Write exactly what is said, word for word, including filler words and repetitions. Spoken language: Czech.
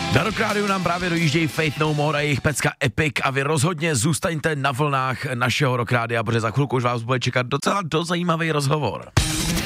Na Rock Rádiu nám právě dojíždějí Faith No More a jejich pecka Epic a vy rozhodně zůstaňte na vlnách našeho Rock Rádia, protože za chvilku už vás bude čekat docela dost zajímavý rozhovor.